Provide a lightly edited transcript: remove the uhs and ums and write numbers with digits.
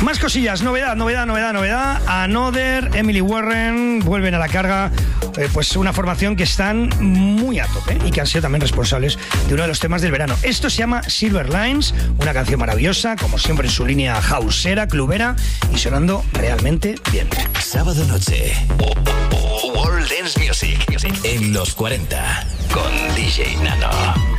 Más cosillas, novedad. Another, Emily Warren vuelven a la carga, pues una formación que están muy a tope y que han sido también responsables de uno de los temas del verano. Esto se llama Silver Lines, una canción maravillosa, como siempre en su línea houseera, clubera y sonando realmente bien. Sábado noche, World Dance Music en los 40 con DJ Nano.